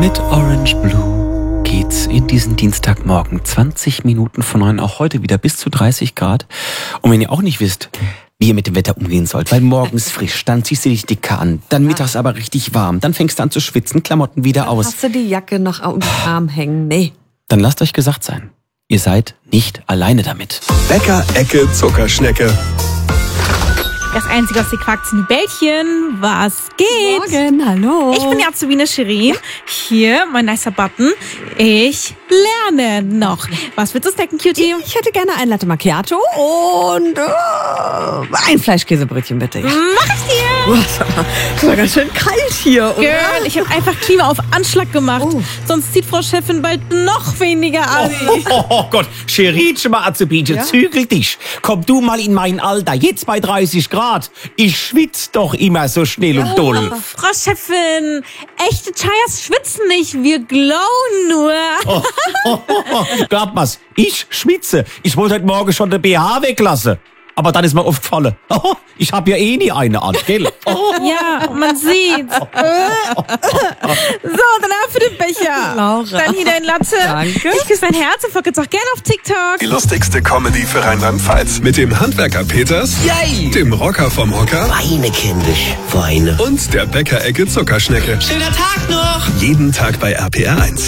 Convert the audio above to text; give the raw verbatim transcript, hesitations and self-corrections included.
Mit Orange Blue geht's in diesen Dienstagmorgen zwanzig Minuten von neun, auch heute wieder bis zu dreißig Grad. Und wenn ihr auch nicht wisst, wie ihr mit dem Wetter umgehen sollt, weil morgens frisch, dann ziehst du dich dicker an, dann mittags aber richtig warm, dann fängst du an zu schwitzen, Klamotten wieder aus. Hast du die Jacke noch am Arm hängen? Nee. Dann lasst euch gesagt sein, ihr seid nicht alleine damit. Bäcker Ecke Zuckerschnecke. Das Einzige, was sie quakt, sind die Bällchen. Was geht? Morgen, hallo. Ich bin die Azubine Shirin. Hier, mein nicer Button. Ich lerne noch. Was willst du snacken, Cutie? Ich hätte gerne ein Latte Macchiato und äh, ein Fleischkäsebrötchen, bitte. Mach ich dir! Es war ganz schön kalt hier, oder? Girl, ich habe einfach Klima auf Anschlag gemacht. Oh. Sonst zieht Frau Chefin bald noch weniger an. Oh, oh Gott, Schiritsch mal Azubinchen, Ja? zügel dich. Komm du mal in mein Alter, jetzt bei dreißig Grad. Ich schwitz doch immer so schnell und doll. Frau Chefin, echte Chayas schwitzen nicht, wir glowen nur. Oh, oh, oh, glaub mal's, ich schwitze. Ich wollte heute Morgen schon den B H weglassen. Aber dann ist mir aufgefallen, oh, ich hab ja eh nie eine an, gell? Oh. Ja, man sieht's. So, dann ab für den Becher. Laura. Dann hier dein Latte. Danke. Ich küsse dein Herz und folge jetzt auch gerne auf TikTok. Die lustigste Comedy für Rheinland-Pfalz. Mit dem Handwerker Peters, Yay! dem Rocker vom Hocker Weine, kindisch, Weine. und der Bäcker Ecke Zuckerschnecke. Schöner Tag noch! Jeden Tag bei R P R eins.